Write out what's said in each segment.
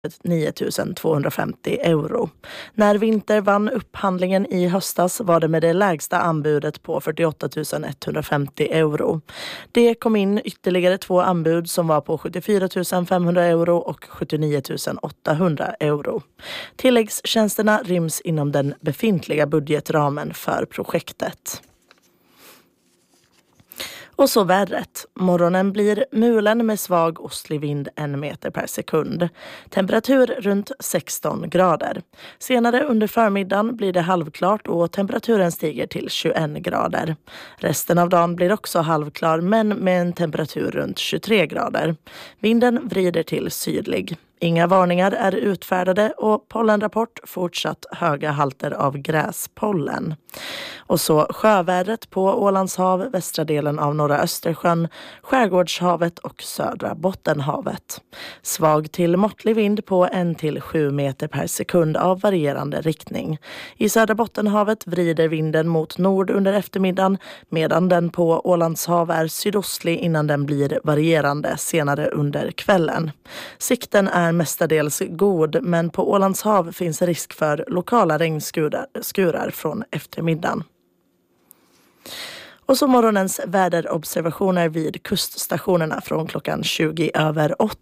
9 250 euro. När Vinter vann upphandlingen i höstas var det med det lägsta anbudet på 48 150 euro. Det kom in ytterligare 2 anbud som var på 74 500 euro och 79 800 euro. Tilläggstjänsterna ryms inom den befintliga budgetramen för projektet. Och så vädret. Morgonen blir mulen med svag ostlig vind 1 meter per sekund. Temperatur runt 16 grader. Senare under förmiddagen blir det halvklart och temperaturen stiger till 21 grader. Resten av dagen blir också halvklar men med en temperatur runt 23 grader. Vinden vrider till sydlig. Inga varningar är utfärdade och pollenrapport fortsatt höga halter av gräspollen. Och så sjövädret på Ålands hav, västra delen av norra Östersjön, Skärgårdshavet och södra Bottenhavet. Svag till måttlig vind på 1 till 7 meter per sekund av varierande riktning. I södra Bottenhavet vrider vinden mot nord under eftermiddagen medan den på Ålands hav är sydostlig innan den blir varierande senare under kvällen. Sikten är mestadels god men på Ålands hav finns risk för lokala regnskurar från eftermiddagen. Och så morgonens väderobservationer vid kuststationerna från klockan 20:08.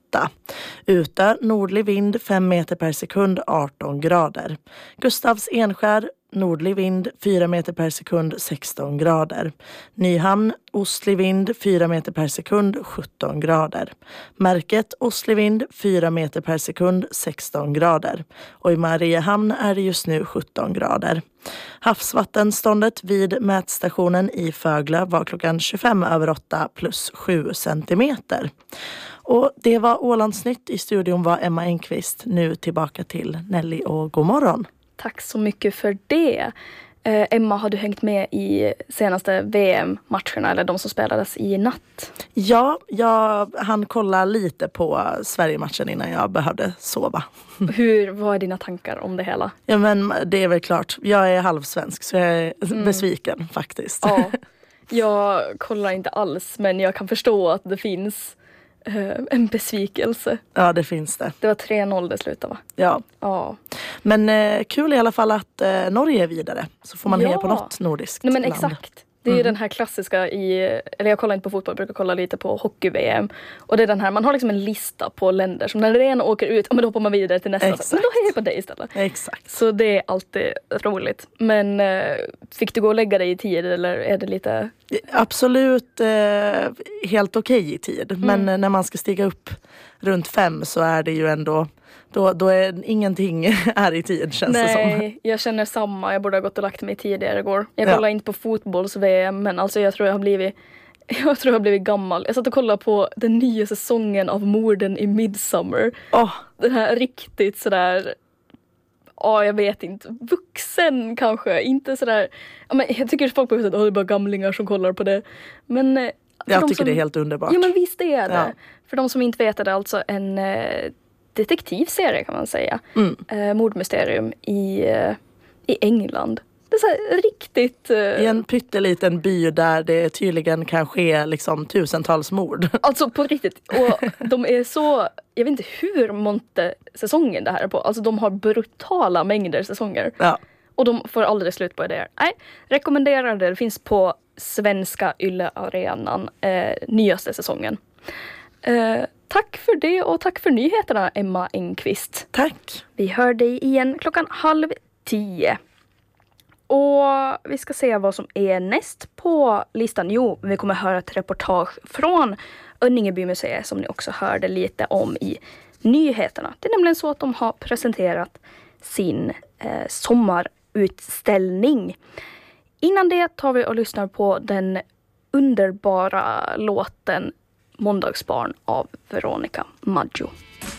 Ute nordlig vind 5 meter per sekund 18 grader. Gustavs Enskär nordlig vind 4 meter per sekund 16 grader. Nyhamn ostlig vind 4 meter per sekund 17 grader. Märket ostlig vind 4 meter per sekund 16 grader. Och i Mariehamn är det just nu 17 grader. Havsvattenståndet vid mätstationen i Föglö var klockan 25:08 plus 7 centimeter. Och det var Ålandsnytt. I studion var Emma Enqvist. Nu tillbaka till Nelly och god morgon. Tack så mycket för det. Emma, har du hängt med i senaste VM-matcherna eller de som spelades i natt? Ja, jag hann kolla lite på Sverige-matchen innan jag behövde sova. Vad är dina tankar om det hela? Ja, men det är väl klart. Jag är halvsvensk så jag är besviken faktiskt. Ja, jag kollar inte alls men jag kan förstå att det finns en besvikelse. Ja, det finns det. Det var 3-0 det slutade, va? Ja. Men kul i alla fall att Norge är vidare. Så får man heja på något nordiskt Nej, men land. Exakt. Det är ju den här klassiska eller jag kollar inte på fotboll, jag brukar kolla lite på hockey-VM. Och det är den här, man har liksom en lista på länder som när det ena åker ut, men då hoppar man vidare till nästa. Exakt. Men då hejar jag på dig istället. Exakt. Så det är alltid roligt. Men fick du gå och lägga dig i tid eller är det lite... Absolut helt okej i tid. Men när man ska stiga upp runt 5 så är det ju ändå... Då är ingenting är i tid känns det som. Nej, jag känner samma. Jag borde ha gått och lagt mig tidigare igår. Jag kollar inte på fotbolls-VM men alltså jag tror jag har blivit gammal. Jag satt och kollade på den nya säsongen av Morden i Midsommar. Den här riktigt sådär... jag vet inte. Vuxen kanske. Inte sådär... men jag tycker folk på att det är bara gamlingar som kollar på det. Men... Jag tycker det är helt underbart. Ja, men visst är det. Ja. För de som inte vet är det alltså en detektivserie kan man säga. Mordmysterium i England. Det är så här riktigt... I en pytteliten by där det tydligen kan ske liksom tusentals mord. Alltså på riktigt. Och de är så... Jag vet inte hur många säsonger det här är på. Alltså de har brutala mängder säsonger. Ja. Och de får aldrig slut på det. Nej, rekommenderar det. Det finns på svenska Yle Arenan nyaste säsongen. Tack för det och tack för nyheterna, Emma Enqvist. Tack. Vi hör dig igen 9:30. Och vi ska se vad som är näst på listan. Jo, vi kommer höra ett reportage från Önningebymuseet som ni också hörde lite om i nyheterna. Det är nämligen så att de har presenterat sin sommarutställning. Innan det tar vi och lyssnar på den underbara låten Måndagsbarn av Veronica Maggio.